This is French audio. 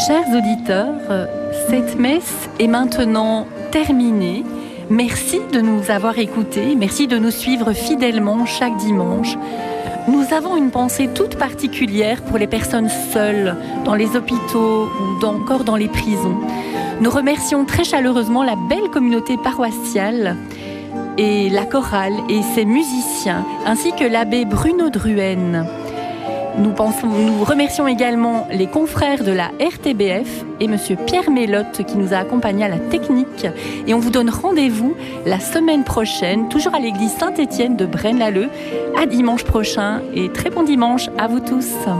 Chers auditeurs, cette messe est maintenant terminée. Merci de nous avoir écoutés, merci de nous suivre fidèlement chaque dimanche. Nous avons une pensée toute particulière pour les personnes seules dans les hôpitaux ou encore dans les prisons. Nous remercions très chaleureusement la belle communauté paroissiale et la chorale et ses musiciens, ainsi que l'abbé Bruno Druenne. Nous remercions également les confrères de la RTBF et monsieur Pierre Mélotte qui nous a accompagnés à la technique. Et on vous donne rendez-vous la semaine prochaine, toujours à l'église Saint-Étienne de Braine-l'Alleud. À dimanche prochain et très bon dimanche à vous tous.